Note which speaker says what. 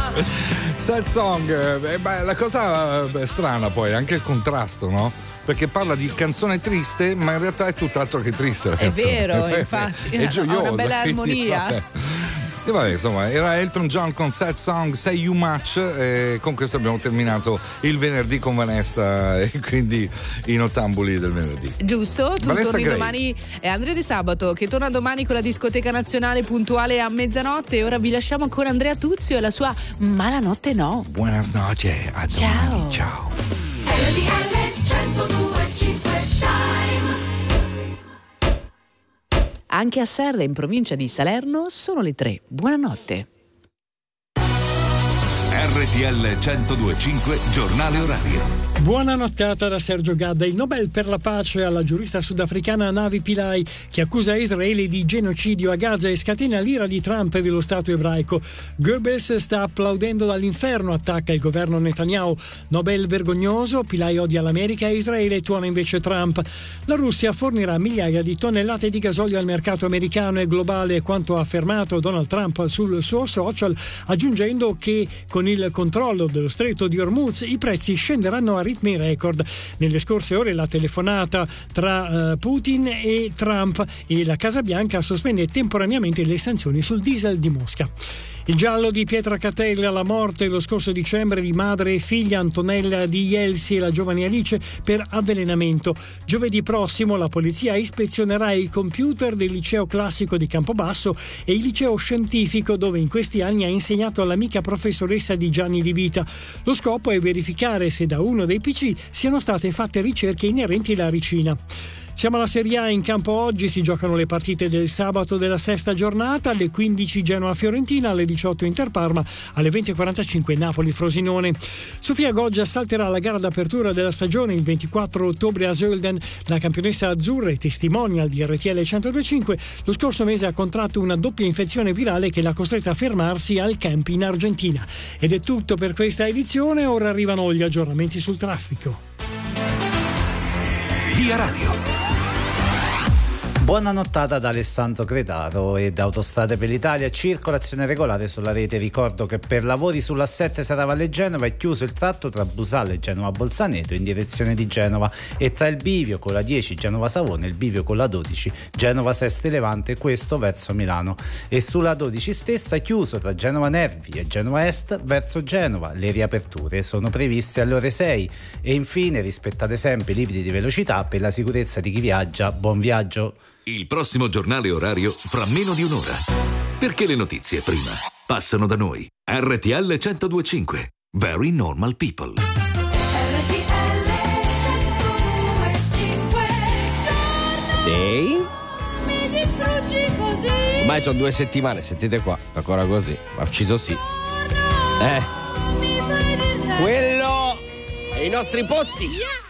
Speaker 1: Sad Song, la cosa strana poi è anche il contrasto, no? Perché parla di canzone triste, ma in realtà è tutt'altro che triste la canzone.
Speaker 2: È vero, infatti,
Speaker 1: è gioiosa,
Speaker 2: ha una bella armonia.
Speaker 1: Vabbè. E vabbè, insomma, era Elton John con Sad Song, Say You Much, e con questo abbiamo terminato il venerdì con Vanessa e quindi i nottambuli del venerdì.
Speaker 2: Giusto, tu
Speaker 1: Vanessa
Speaker 2: torni
Speaker 1: Gray.
Speaker 2: domani, è Andrea De Sabato che torna domani con la discoteca nazionale puntuale a mezzanotte, e ora vi lasciamo con Andrea Tuzio e la sua Malanotte No.
Speaker 1: Buenas noches, a domani, ciao.
Speaker 2: Anche a Serra, in provincia di Salerno, sono le 3. Buonanotte.
Speaker 3: RTL 102.5 Giornale Orario.
Speaker 4: Buona nottata da Sergio Gadda. Il Nobel per la pace alla giurista sudafricana Navi Pillay, che accusa Israele di genocidio a Gaza e scatena l'ira di Trump e dello Stato ebraico. Goebbels sta applaudendo dall'inferno, attacca il governo Netanyahu. Nobel vergognoso, Pillay odia l'America e Israele tuona invece Trump. La Russia fornirà migliaia di tonnellate di gasolio al mercato americano e globale, quanto ha affermato Donald Trump sul suo social, aggiungendo che con il controllo dello stretto di Hormuz i prezzi scenderanno a ritmi record. Nelle scorse ore la telefonata tra Putin e Trump, e la Casa Bianca sospende temporaneamente le sanzioni sul diesel di Mosca. Il giallo di Pietra Catella, la morte lo scorso dicembre di madre e figlia Antonella Di Jelsi e la giovane Alice per avvelenamento. Giovedì prossimo la polizia ispezionerà il computer del liceo classico di Campobasso e il liceo scientifico dove in questi anni ha insegnato l'amica professoressa di Gianni Di Vita. Lo scopo è verificare se da uno dei PC siano state fatte ricerche inerenti alla ricina. Siamo alla Serie A. In campo oggi si giocano le partite del sabato della sesta giornata. Alle 15 Genoa-Fiorentina, alle 18 Inter-Parma, alle 20.45 Napoli-Frosinone. Sofia Goggia salterà la gara d'apertura della stagione il 24 ottobre a Sölden. La campionessa azzurra e testimonial di RTL 102.5 lo scorso mese ha contratto una doppia infezione virale che l'ha costretta a fermarsi al camp in Argentina. Ed è tutto per questa edizione. Ora arrivano gli aggiornamenti sul traffico.
Speaker 3: Via Radio.
Speaker 5: Buona nottata da Alessandro Cretaro e da Autostrade per l'Italia. Circolazione regolare sulla rete. Ricordo che per lavori sulla 7 Serravalle Genova è chiuso il tratto tra Busale e Genova Bolzaneto in direzione di Genova, e tra il bivio con la 10 Genova Savone e il bivio con la 12 Genova Seste Levante, questo verso Milano. E sulla 12 stessa è chiuso tra Genova Nervi e Genova Est verso Genova. Le riaperture sono previste alle ore 6. E infine rispettate sempre i limiti di velocità per la sicurezza di chi viaggia. Buon viaggio.
Speaker 3: Il prossimo giornale orario fra meno di un'ora. Perché le notizie prima passano da noi. RTL 102.5. Very normal people.
Speaker 6: Sì. Mi distruggi così. Ormai sono 2 settimane, sentite qua, ancora così. Ha ucciso sì. Quello e i nostri posti.